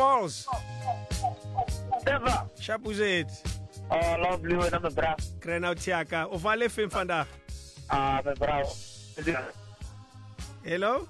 Smalls. Eva. Shapuzet. Oh, lovely wena me bra. Krena Tiaka. Ovale fem vandaag. Me bra. Hello?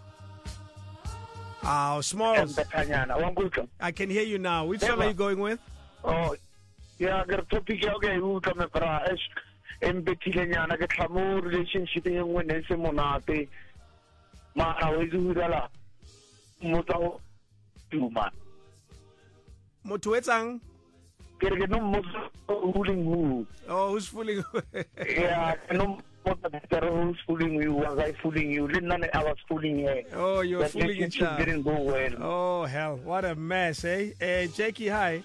Smalls. I can hear you now. Which song are you going with? Oh, yeah, the topic okay, who come bra. Embetile nyana ke tlamo relationship e nngwe ne se monate. Mara o izudala. Motho tuma. Motho etsang? Kere no motho fooling who. Oh, who's fooling? Yeah, no who's fooling you? Was I fooling you? None I was fooling her. Oh, you're fooling each other. Didn't go well. Oh, hell. What a mess, eh? Jackie, hi.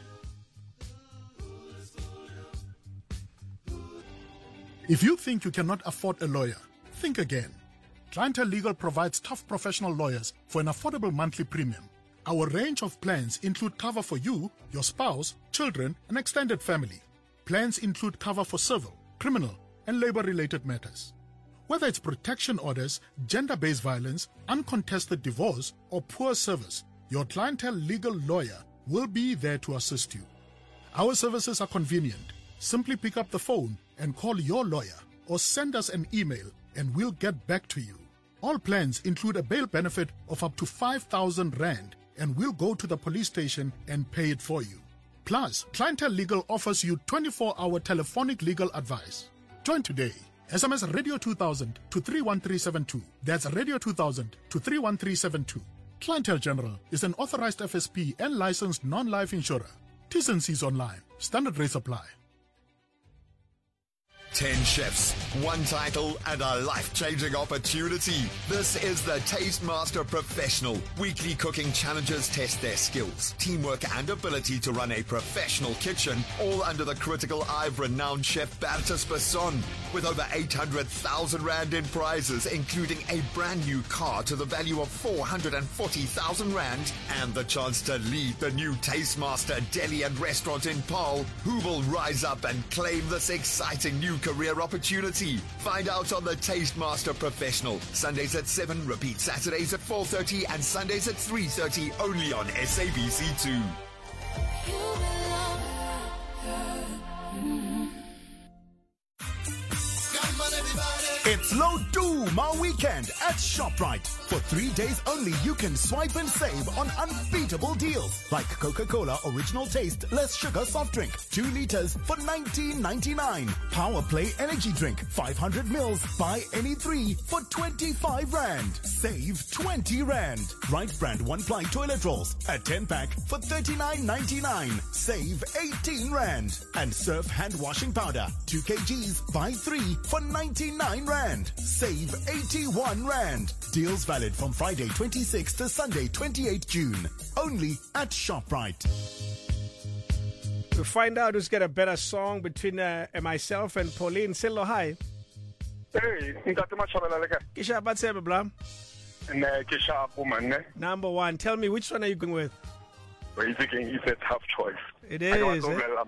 If you think you cannot afford a lawyer, think again. Clientele Legal provides tough professional lawyers for an affordable monthly premium. Our range of plans include cover for you, your spouse, children, and extended family. Plans include cover for civil, criminal, and labor-related matters. Whether it's protection orders, gender-based violence, uncontested divorce, or poor service, your Clientele Legal lawyer will be there to assist you. Our services are convenient. Simply pick up the phone and call your lawyer or send us an email and we'll get back to you. All plans include a bail benefit of up to 5,000 Rand and we'll go to the police station and pay it for you. Plus, Clientele Legal offers you 24-hour telephonic legal advice. Join today. SMS Radio 2000 to 31372. That's Radio 2000 to 31372. Clientele General is an authorized FSP and licensed non-life insurer. T's and C's online. Standard rates apply. 10 chefs, 1 title, and a life-changing opportunity. This is the Taste Master Professional. Weekly cooking challenges test their skills, teamwork, and ability to run a professional kitchen, all under the critical eye of renowned chef Bertus Besson. With over 800,000 Rand in prizes, including a brand new car to the value of 440,000 Rand, and the chance to lead the new Taste Master Deli and Restaurant in Paarl, who will rise up and claim this exciting new career opportunity. Find out on the Taste Master Professional. Sundays at 7, repeat Saturdays at 4:30 and Sundays at 3:30 only on SABC2. It's Low Duma weekend at ShopRite. For 3 days only, you can swipe and save on unbeatable deals like Coca-Cola Original Taste Less Sugar Soft Drink, 2 liters for 19.99. Power Play Energy Drink, 500 mils, buy any 3 for 25 Rand. Save 20 Rand. Right Brand 1-ply toilet rolls, a 10-pack for 39.99. Save 18 Rand. And Surf hand washing powder, 2 kgs, buy 3 for 99 Rand. Save 81 Rand. Deals valid from Friday 26 to Sunday 28 June. Only at ShopRite. We'll find out who's got a better song between myself and Pauline. Sello, hi. Hey, Kisha Batsebe Blam. Number 1. Tell me, which one are you going with? Basically, it's a tough choice. It is.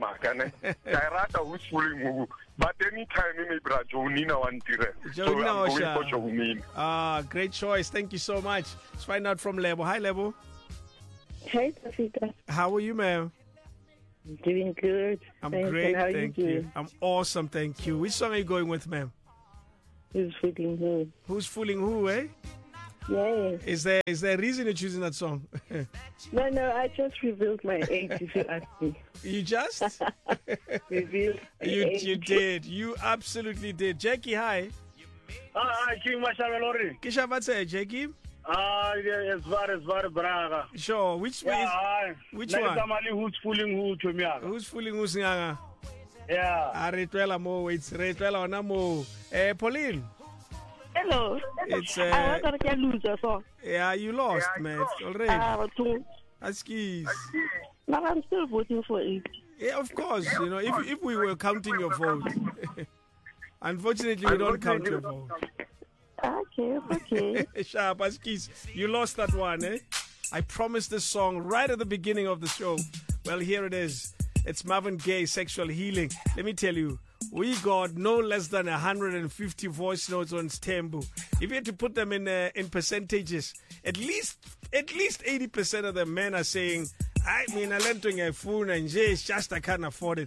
But anytime in Jonina one dire. So I'm going for Jonina. Great choice. Thank you so much. Let's find out from Lebo. Hi, Lebo. Hey, Tafika. How are you, ma'am? Doing good. I'm Thanks. great. How Thank you. I'm awesome. Thank you. Which song are you going with, ma'am? Who's fooling who? Who's fooling who, eh? Yes. Is there a reason you're choosing that song? No, I just revealed my age, if you ask me. You just? Revealed my age. You did. You absolutely did. Jackie, hi. Hi, King Mashavelori. Kisha Batse, Jackie? It's very braga. Sure. Which one? Who's fooling who to me? Who's fooling who's nganga? Yeah. Retwela mo. It's retwela ona mo. Pauline. Hello. It's I want to lose a song. Yeah, you lost, man. Already. Askis. But I'm still voting for it. Yeah, of course. You know, if we were counting your vote. Unfortunately, we don't count your vote. Okay. Sharp Askis. You lost that one, eh? I promised this song right at the beginning of the show. Well, here it is. It's Marvin Gaye, Sexual Healing. Let me tell you, we got no less than 150 voice notes on Stembu. If you had to put them in percentages, at least 80% of the men are saying, I mean, I learned to get food and just I can't afford it.